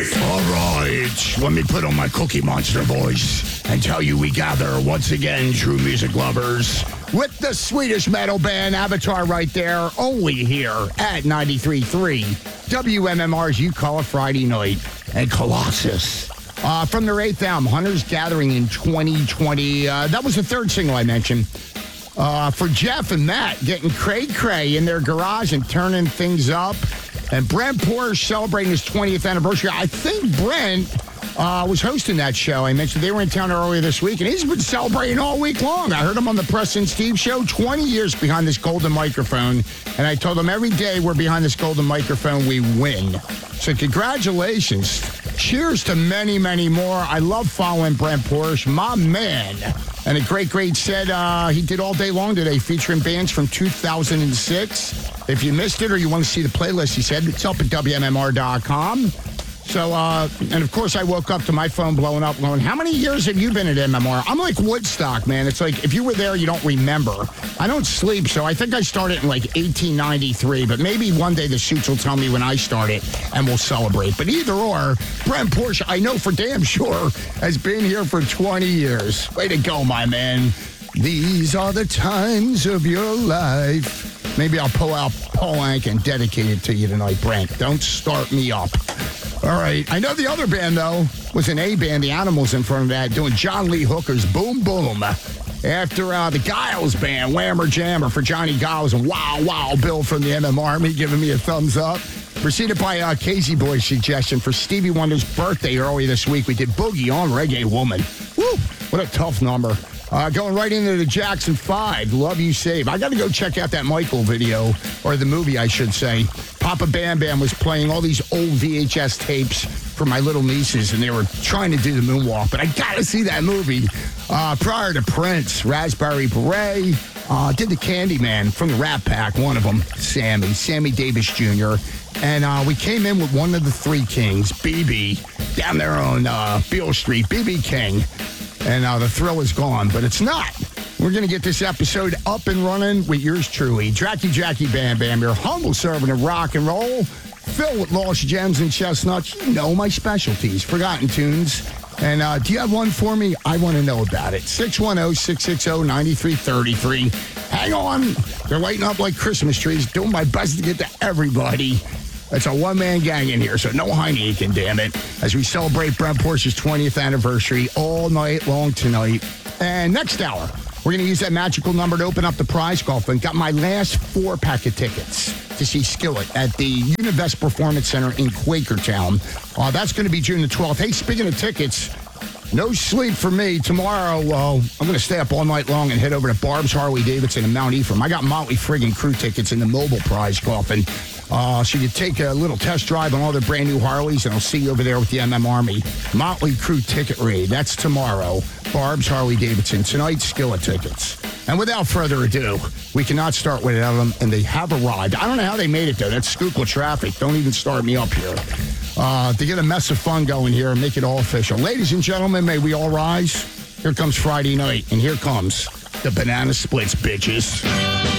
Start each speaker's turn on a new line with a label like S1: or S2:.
S1: All right, let me put on my Cookie Monster voice and tell you we gather once again, true music lovers, with the Swedish metal band Avatar right there, only here at 93.3 WMMR's You Call It Friday Night, and Colossus. From their 8th album, Hunters Gathering in 2020. That was the third single I mentioned. For Jeff and Matt getting cray-cray in their garage and turning things up. And Brent Porsche celebrating his 20th anniversary. I think Brent was hosting that show. I mentioned they were in town earlier this week, and he's been celebrating all week long. I heard him on the Preston Steve Show, 20 years behind this golden microphone. And I told him every day we're behind this golden microphone, we win. So congratulations. Cheers to many, many more. I love following Brent Porsche, my man. And a great set he did all day long today, featuring bands from 2006. If you missed it or you want to see the playlist, he said, it's up at WMMR.com. So, and of course, I woke up to my phone blowing up going, how many years have you been at MMR? I'm like Woodstock, man. It's like, if you were there, you don't remember. I don't sleep, so I think I started in like 1893, but maybe one day the suits will tell me when I started and we'll celebrate. But either or, Brent Porsche, I know for damn sure, has been here for 20 years. Way to go, my man. These are the times of your life. Maybe I'll pull out Paul Anka and dedicate it to you tonight, Brent. Don't start me up. All right. I know the other band, though, was an A band, the Animals, in front of that, doing John Lee Hooker's Boom Boom. After the Giles band, Whammer Jammer for Johnny Giles, and Wow Bill from the MM Army giving me a thumbs up. Preceded by Casey Boy's suggestion for Stevie Wonder's birthday earlier this week. We did Boogie on Reggae Woman. Woo! What a tough number. Going right into the Jackson 5, Love You Save. I got to go check out that Michael video, or the movie, I should say. Papa Bam Bam was playing all these old VHS tapes for my little nieces, and they were trying to do the moonwalk. But I got to see that movie. Prior to Prince, Raspberry Beret, did the Candyman from the Rat Pack, one of them, Sammy Davis Jr., and we came in with one of the Three Kings, BB, down there on Beale Street, BB King. And the thrill is gone, but it's not. We're going to get this episode up and running with yours truly, Jackie Bam Bam, your humble servant of rock and roll, filled with lost gems and chestnuts. You know my specialties, forgotten tunes. And do you have one for me? I want to know about it. 610-660-9333. Hang on. They're lighting up like Christmas trees. Doing my best to get to everybody. It's a one-man gang in here, so no Heineken, damn it, as we celebrate Brent Porsche's 20th anniversary all night long tonight. And next hour, we're going to use that magical number to open up the prize coffin. Got my last 4-pack of tickets to see Skillet at the Univest Performance Center in Quakertown. That's going to be June the 12th. Hey, speaking of tickets, no sleep for me. Tomorrow, I'm going to stay up all night long and head over to Barb's Harley Davidson in Mount Ephraim. I got Motley friggin' Crue tickets in the mobile prize coffin. So you take a little test drive on all their brand new Harleys, and I'll see you over there with the MM Army. Motley Crue ticket raid. That's tomorrow. Barb's Harley Davidson. Tonight, Skillet tickets. And without further ado, we cannot start without them, and they have arrived. I don't know how they made it, though. That's Schuylkill traffic. Don't even start me up here. To get a mess of fun going here and make it all official. Ladies and gentlemen, may we all rise? Here comes Friday night, and here comes the Banana Splits, bitches.